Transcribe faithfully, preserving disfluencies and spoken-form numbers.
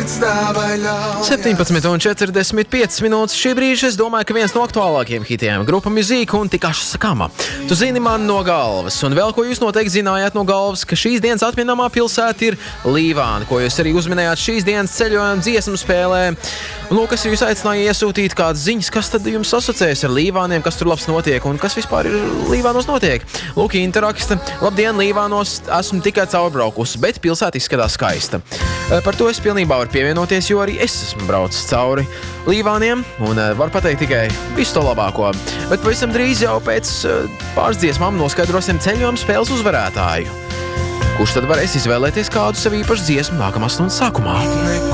septiņpadsmit un četrdesmit piecas minūtes šī brīža. Es domāju, ka viens no aktuālākajiem hitiem grupa Muzika un Tikaša Sakama. Tu zini man no galvas, un vēl ko jūs noteikti zinājāt no galvas, ka šīs dienas atminamā pilsēta ir Līvāna, ko jūs arī uzminējāt šīs dienas ceļojuma dziesmu spēlē. Un lūk, es jūs aicināju iesūtīt kādas ziņas, kas tad jums asociējas ar Līvāniem, kas tur labs notiek un kas vispār ir Līvānos notiek. Lūk, interaksta. Labdien, Līvānos esmu tikai caurbraukusi, bet pilsēta izskatās skaista. Par to es pilnībā varu pievienoties, jo arī es esmu braucis cauri Līvāniem un varu pateikt tikai visu to labāko. Bet pavisam drīz jau pēc pāris dziesmām noskaidrosim ceļojuma spēles uzvarētāju. Kurš tad varēs izvēlēties kādu sev īpašu dziesmu nākamās stundas sākumā?